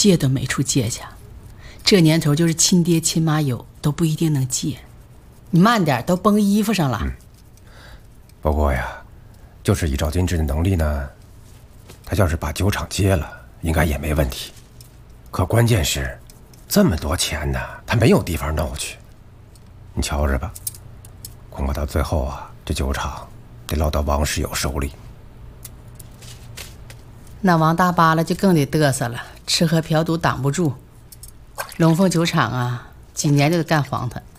借都没处借去，这年头就是亲爹亲妈有都不一定能借。你慢点，都崩衣服上了。 不过呀，就是以赵金志的能力呢，他要是把酒厂接了，应该也没问题。可关键是，这么多钱呢，他没有地方弄去。你瞧着吧，恐怕到最后啊，这酒厂得落到王世友手里。 那王大巴了就更得嘚瑟了，吃喝嫖赌挡不住。龙凤酒厂啊，几年就得干黄它。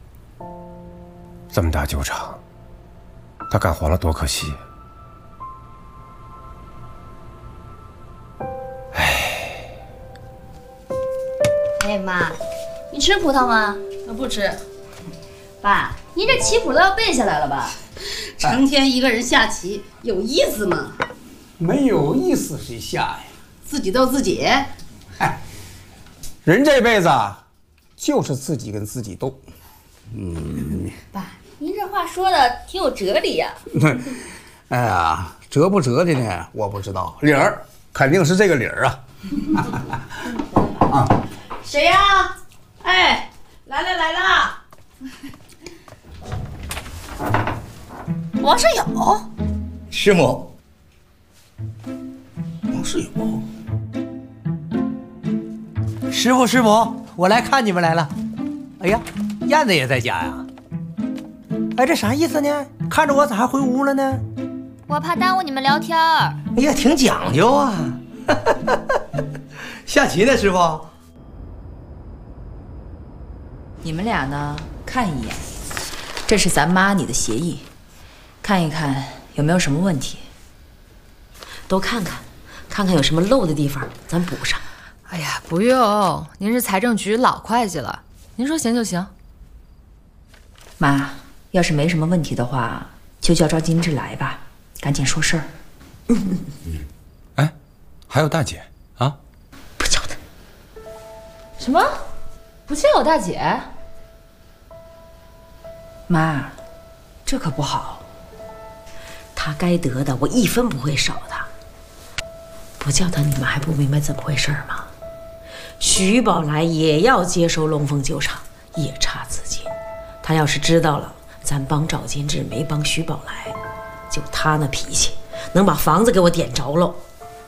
这么大酒厂，他干黄了多可惜。 哎妈，你吃葡萄吗？ 我不吃。 爸，您这棋谱都要背下来了吧？ 成天一个人下棋，有意思吗？ 没有意思谁下呀？ 自己斗自己。 哎，人这辈子啊，就是自己跟自己斗。 爸，您这话说的挺有哲理呀。 哎呀，折不折的呢？我不知道，理儿肯定是这个理儿啊。 啊，谁呀？哎，来了。王世友， 师母，王世友， 师傅，我来看你们来了。哎呀，燕子也在家呀？哎，这啥意思呢？看着我咋还回屋了呢？ 我怕耽误你们聊天儿。 哎呀，挺讲究啊。下棋呢，师傅？ 你们俩呢，看一眼，这是咱妈你的协议，看一看有没有什么问题。 都看看有什么漏的地方，咱补上。 哎呀，不用，您是财政局老会计了，您说行就行。 妈，要是没什么问题的话，就叫赵金志来吧，赶紧说事儿。 哎，还有大姐啊？ 不叫他。 什么？不叫我大姐？ 妈，这可不好。 他该得的，我一分不会少的。不叫他，你们还不明白怎么回事吗？徐宝来也要接收龙凤酒厂，也差资金。他要是知道了咱帮赵金志没帮徐宝来，就他那脾气，能把房子给我点着喽。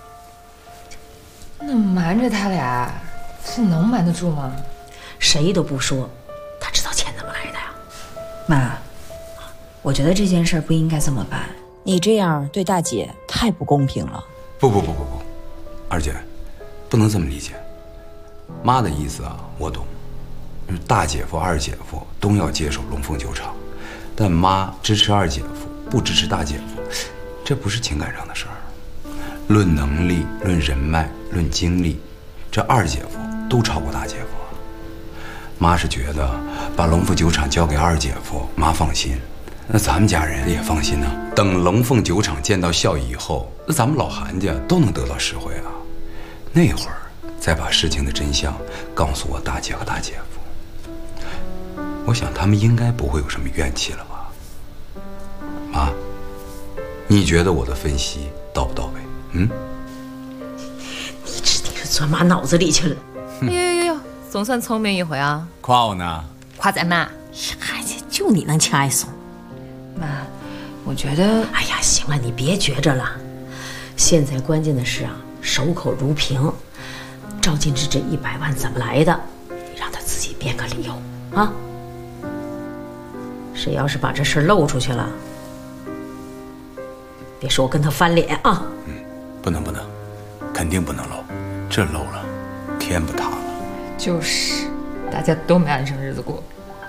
那瞒着他俩，这能瞒得住吗？ 谁都不说，他知道钱怎么来的呀。 妈，我觉得这件事不应该这么办。 你这样对大姐太不公平了。 不，二姐，不能这么理解。妈的意思啊，我懂，大姐夫、二姐夫都要接手龙凤酒厂，但妈支持二姐夫，不支持大姐夫，这不是情感上的事儿。论能力、论人脉、论精力，这二姐夫都超过大姐夫。妈是觉得把龙凤酒厂交给二姐夫，妈放心，那咱们家人也放心呐。等龙凤酒厂见到效益以后，那咱们老韩家都能得到实惠啊。那会儿再把事情的真相告诉我大姐和大姐夫，我想他们应该不会有什么怨气了吧？妈，你觉得我的分析到不到位？你指定是钻妈脑子里去了。 呦，总算聪明一回啊！ 夸我呢？ 夸咱妈。 孩子，就你能掐一松。 妈，我觉得…… 哎呀，行了，你别觉着了。现在关键的是啊，守口如瓶。赵金志这100万怎么来的？你让他自己编个理由啊！谁要是把这事漏出去了，别说我跟他翻脸啊！ 不能，肯定不能漏，这漏了，天不塌了。 就是，大家都没安生日子过。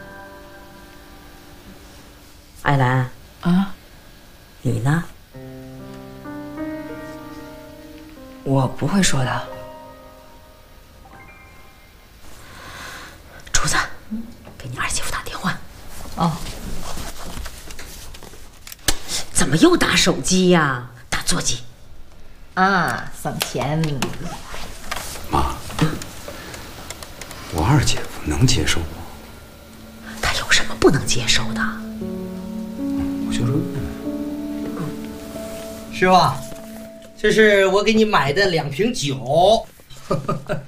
艾兰啊， 你呢？ 我不会说的。 竹子，给你二姐夫打电话。 哦。 怎么又打手机呀？打座机。 啊，省钱。 妈，我二姐夫能接受吗？ 他有什么不能接受的？ 我就是问问。 师傅，这是我给你买的2瓶酒。